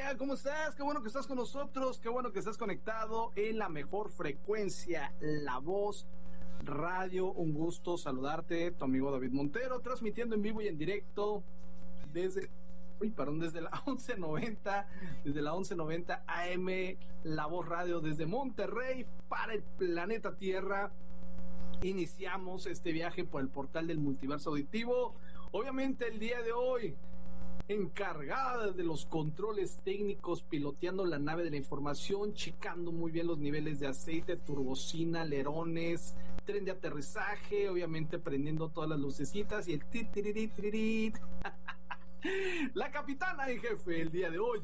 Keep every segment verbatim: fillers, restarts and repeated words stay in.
amiga, ¿cómo estás? Qué bueno que estás con nosotros, qué bueno que estás conectado en la mejor frecuencia, La Voz Radio. Un gusto saludarte, tu amigo David Montero, transmitiendo en vivo y en directo desde, uy, perdón, desde la once noventa, desde la once noventa A M, La Voz Radio, desde Monterrey para el planeta Tierra. Iniciamos este viaje por el portal del multiverso auditivo. Obviamente el día de hoy, encargada de los controles técnicos, piloteando la nave de la información, checando muy bien los niveles de aceite, turbocina, alerones, tren de aterrizaje, obviamente prendiendo todas las lucecitas y el titiririt. La capitana en jefe el día de hoy,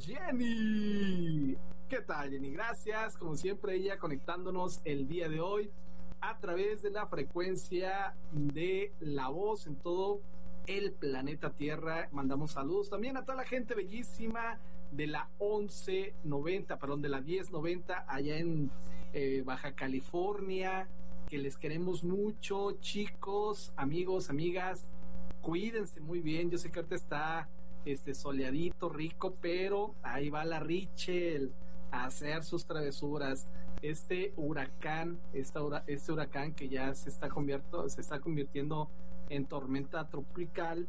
Jenny. ¿Qué tal, Jenny? Gracias, como siempre, ella conectándonos el día de hoy a través de la frecuencia de La Voz en todo el planeta Tierra. Mandamos saludos también a toda la gente bellísima de la once noventa, perdón, de la diez noventa allá en eh, Baja California, que les queremos mucho, chicos, amigos, amigas. Cuídense muy bien. Yo sé que ahorita está este soleadito, rico, pero ahí va la Richel a hacer sus travesuras. Este huracán, esta, este huracán que ya se está convierto, se está convirtiendo en tormenta tropical.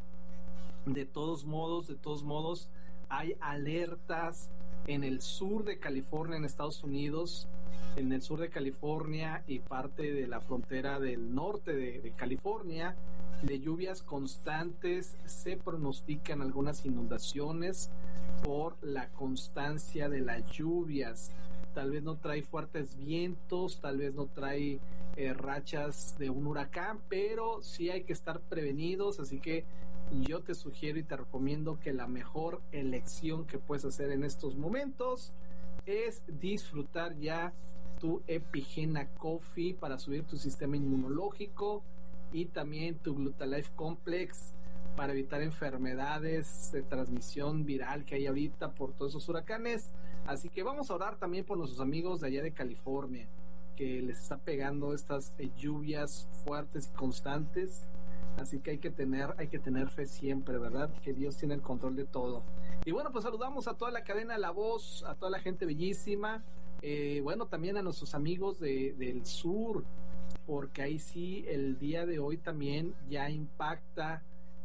De todos modos, de todos modos, hay alertas en el sur de California, en Estados Unidos, en el sur de California y parte de la frontera del norte de, de California, de lluvias constantes. Se pronostican algunas inundaciones por la constancia de las lluvias. Tal vez no trae fuertes vientos, tal vez no trae eh, rachas de un huracán, pero sí hay que estar prevenidos. Así que yo te sugiero y te recomiendo que la mejor elección que puedes hacer en estos momentos es disfrutar ya tu Epigena Coffee para subir tu sistema inmunológico, y también tu Glutalife Complex para evitar enfermedades de transmisión viral que hay ahorita por todos esos huracanes. Así que vamos a orar también por nuestros amigos de allá de California, que les está pegando estas eh, lluvias fuertes y constantes. Así que hay que tener, hay que tener fe siempre, ¿verdad? Que Dios tiene el control de todo. Y bueno, pues saludamos a toda la cadena La Voz, a toda la gente bellísima. Eh, bueno, también a nuestros amigos de, del sur, porque ahí sí el día de hoy también ya impacta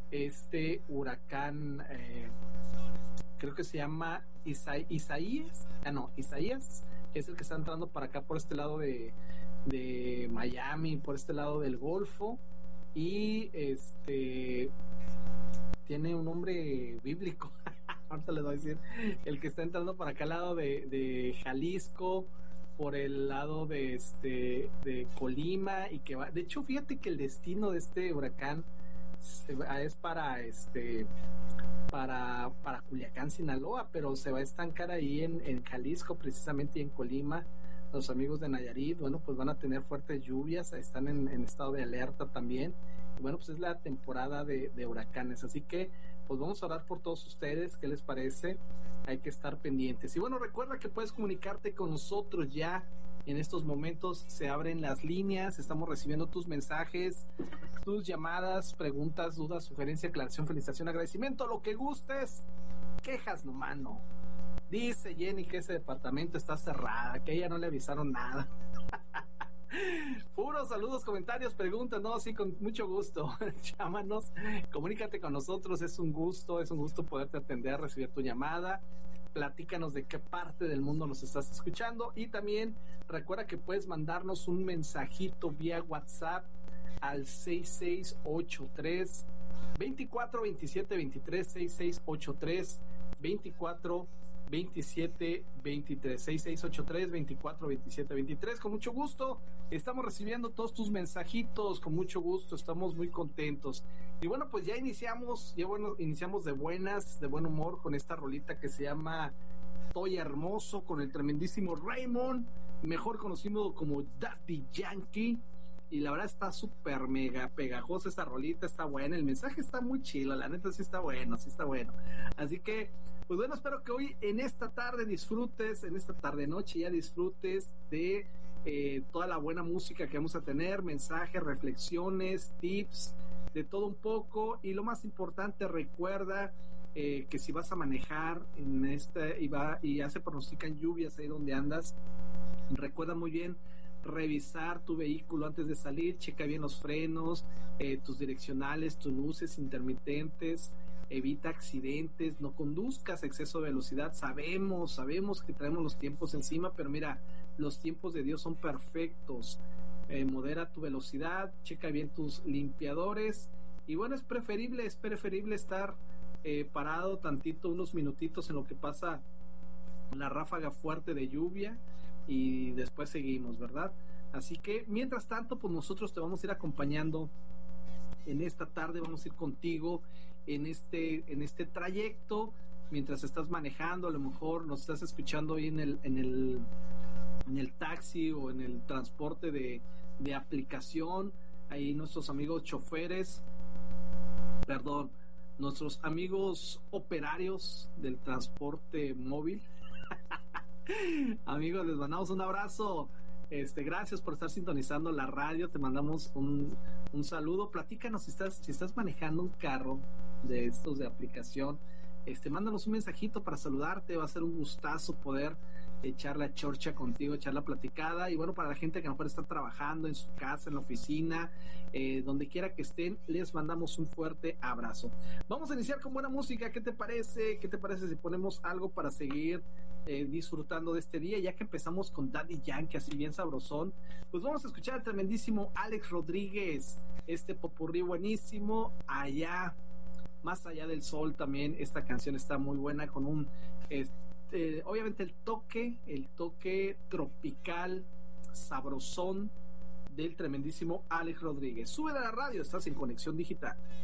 este huracán, eh, creo que se llama Isa- Isaías, ah no, Isaías, que es el que está entrando para acá por este lado de, de Miami, por este lado del Golfo, y este tiene un nombre bíblico. Ahorita les voy a decir, el que está entrando para acá al lado de, de Jalisco, por el lado de este de Colima, y que va, de hecho fíjate que el destino de este huracán se va, es para este para para Culiacán, Sinaloa, pero se va a estancar ahí en, en Jalisco precisamente, y en Colima. Los amigos de Nayarit, bueno, pues van a tener fuertes lluvias, están en, en estado de alerta también. Y bueno, pues es la temporada de, de huracanes, así que pues vamos a orar por todos ustedes. ¿Qué les parece? Hay que estar pendientes. Y bueno, recuerda que puedes comunicarte con nosotros ya. En estos momentos se abren las líneas, estamos recibiendo tus mensajes, tus llamadas, preguntas, dudas, sugerencia, aclaración, felicitación, agradecimiento, lo que gustes. Quejas no, mano. Dice Jenny que ese departamento está cerrada, que a ella no le avisaron nada. Puros saludos, comentarios, preguntas, no, sí, con mucho gusto. Llámanos, comunícate con nosotros, es un gusto, es un gusto poderte atender, recibir tu llamada. Platícanos de qué parte del mundo nos estás escuchando, y también recuerda que puedes mandarnos un mensajito vía WhatsApp al seis seis ocho tres, veinticuatro veintisiete veintitrés, seis seis ocho tres, veinticuatro veintisiete veintitrés, seis seis ocho tres, veinticuatro veintisiete veintitrés. Con mucho gusto estamos recibiendo todos tus mensajitos, con mucho gusto, estamos muy contentos. Y bueno, pues ya iniciamos, ya bueno, iniciamos de buenas, de buen humor con esta rolita que se llama Estoy Hermoso, con el tremendísimo Raymond, mejor conocido como Daddy Yankee. Y la verdad está súper mega pegajosa esta rolita, está buena, el mensaje está muy chilo, la neta sí está bueno, sí está bueno. Así que, pues bueno, espero que hoy en esta tarde disfrutes, en esta tarde noche ya disfrutes de eh, toda la buena música que vamos a tener, mensajes, reflexiones, tips, de todo un poco. Y lo más importante, recuerda eh, que si vas a manejar en esta y, va, y ya se pronostican lluvias ahí donde andas, recuerda muy bien revisar tu vehículo antes de salir, checa bien los frenos, eh, tus direccionales, tus luces intermitentes, evita accidentes, no conduzcas a exceso de velocidad. Sabemos, sabemos que traemos los tiempos encima, pero mira, los tiempos de Dios son perfectos. Eh, modera tu velocidad, checa bien tus limpiadores y bueno, es preferible, es preferible estar eh, parado tantito, unos minutitos en lo que pasa la ráfaga fuerte de lluvia y después seguimos, ¿verdad? Así que mientras tanto, pues nosotros te vamos a ir acompañando en esta tarde, vamos a ir contigo en este, en este trayecto, mientras estás manejando, a lo mejor nos estás escuchando ahí en el, en el, en el taxi o en el transporte de, de aplicación, ahí nuestros amigos choferes, perdón, nuestros amigos operarios del transporte móvil. Amigos, les mandamos un abrazo. Este, gracias por estar sintonizando la radio. Te mandamos un, un saludo. Platícanos si estás, si estás manejando un carro de estos de aplicación. Este, mándanos un mensajito para saludarte. Va a ser un gustazo poder echar la chorcha contigo, echar la platicada. Y bueno, para la gente que a lo mejor está trabajando en su casa, en la oficina, eh, donde quiera que estén, les mandamos un fuerte abrazo. Vamos a iniciar con buena música. ¿Qué te parece? ¿Qué te parece si ponemos algo para seguir eh, disfrutando de este día? Ya que empezamos con Daddy Yankee, así bien sabrosón, pues vamos a escuchar al tremendísimo Alex Rodríguez, este popurrí buenísimo, Allá, Más Allá del Sol. También esta canción está muy buena, con un este, obviamente el toque, el toque tropical, sabrosón del tremendísimo Alex Rodríguez. Sube a la radio, estás en Conexión Digital.